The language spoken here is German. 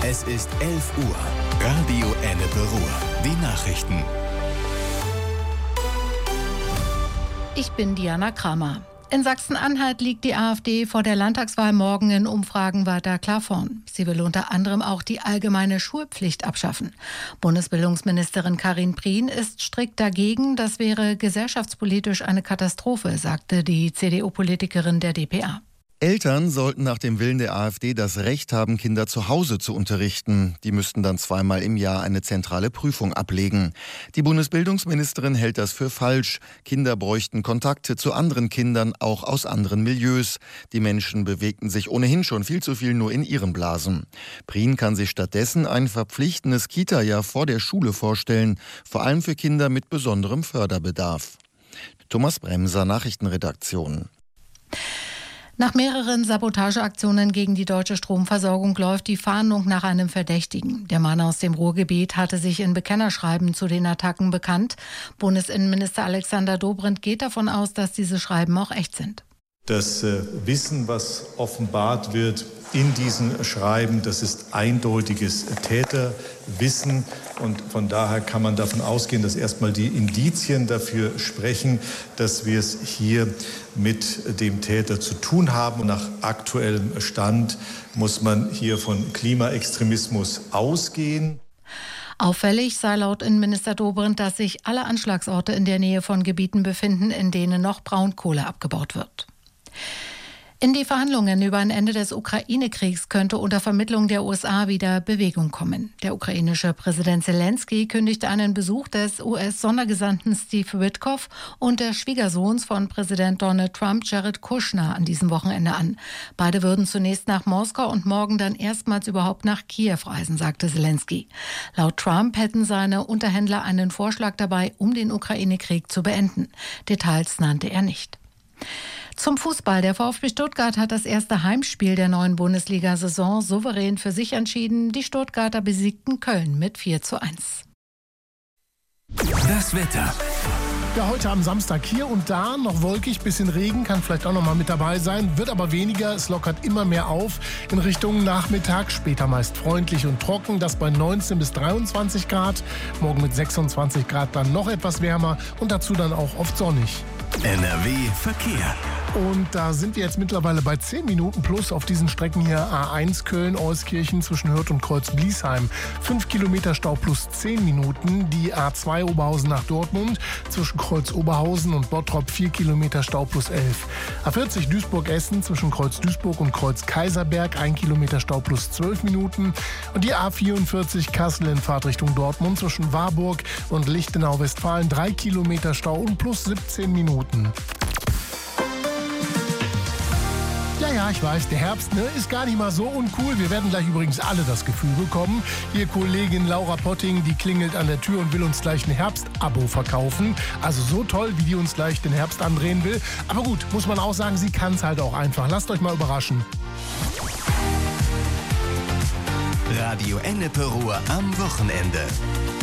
Es ist 11 Uhr. Radio Ennepe Ruhr. Die Nachrichten. Ich bin Diana Kramer. In Sachsen-Anhalt liegt die AfD vor der Landtagswahl morgen in Umfragen weiter klar vorn. Sie will unter anderem auch die allgemeine Schulpflicht abschaffen. Bundesbildungsministerin Karin Prien ist strikt dagegen. Das wäre gesellschaftspolitisch eine Katastrophe, sagte die CDU-Politikerin der dpa. Eltern sollten nach dem Willen der AfD das Recht haben, Kinder zu Hause zu unterrichten. Die müssten dann zweimal im Jahr eine zentrale Prüfung ablegen. Die Bundesbildungsministerin hält das für falsch. Kinder bräuchten Kontakte zu anderen Kindern, auch aus anderen Milieus. Die Menschen bewegten sich ohnehin schon viel zu viel nur in ihren Blasen. Prien kann sich stattdessen ein verpflichtendes Kita-Jahr vor der Schule vorstellen, vor allem für Kinder mit besonderem Förderbedarf. Thomas Bremser, Nachrichtenredaktion. Nach mehreren Sabotageaktionen gegen die deutsche Stromversorgung läuft die Fahndung nach einem Verdächtigen. Der Mann aus dem Ruhrgebiet hatte sich in Bekennerschreiben zu den Attacken bekannt. Bundesinnenminister Alexander Dobrindt geht davon aus, dass diese Schreiben auch echt sind. Das Wissen, was offenbart wird in diesen Schreiben, das ist eindeutiges Täterwissen. Und von daher kann man davon ausgehen, dass erstmal die Indizien dafür sprechen, dass wir es hier mit dem Täter zu tun haben. Und nach aktuellem Stand muss man hier von Klimaextremismus ausgehen. Auffällig sei laut Innenminister Dobrindt, dass sich alle Anschlagsorte in der Nähe von Gebieten befinden, in denen noch Braunkohle abgebaut wird. In die Verhandlungen über ein Ende des Ukraine-Kriegs könnte unter Vermittlung der USA wieder Bewegung kommen. Der ukrainische Präsident Zelensky kündigte einen Besuch des US-Sondergesandten Steve Witkoff und des Schwiegersohns von Präsident Donald Trump, Jared Kushner, an diesem Wochenende an. Beide würden zunächst nach Moskau und morgen dann erstmals überhaupt nach Kiew reisen, sagte Zelensky. Laut Trump hätten seine Unterhändler einen Vorschlag dabei, um den Ukraine-Krieg zu beenden. Details nannte er nicht. Zum Fußball. Der VfB Stuttgart hat das erste Heimspiel der neuen Bundesliga-Saison souverän für sich entschieden. Die Stuttgarter besiegten Köln mit 4:1. Das Wetter. Ja, heute am Samstag hier und da noch wolkig, bisschen Regen, kann vielleicht auch noch mal mit dabei sein, wird aber weniger, es lockert immer mehr auf in Richtung Nachmittag, später meist freundlich und trocken, das bei 19 bis 23 Grad, morgen mit 26 Grad dann noch etwas wärmer und dazu dann auch oft sonnig. NRW Verkehr. Und da sind wir jetzt mittlerweile bei 10 Minuten plus auf diesen Strecken hier A1 Köln-Euskirchen zwischen Hürth und Kreuz-Bliesheim. 5 Kilometer Stau plus 10 Minuten. Die A2 Oberhausen nach Dortmund zwischen Kreuz-Oberhausen und Bottrop 4 Kilometer Stau plus 11. A40 Duisburg-Essen zwischen Kreuz-Duisburg und Kreuz-Kaiserberg 1 Kilometer Stau plus 12 Minuten. Und die A44 Kassel in Fahrtrichtung Dortmund zwischen Warburg und Lichtenau-Westfalen 3 Kilometer Stau und plus 17 Minuten. Ja, ich weiß, der Herbst ist gar nicht mal so uncool. Wir werden gleich übrigens alle das Gefühl bekommen. Hier Kollegin Laura Potting, die klingelt an der Tür und will uns gleich ein Herbst-Abo verkaufen. Also so toll, wie die uns gleich den Herbst andrehen will. Aber gut, muss man auch sagen, sie kann es halt auch einfach. Lasst euch mal überraschen. Radio Ennepe Ruhr am Wochenende.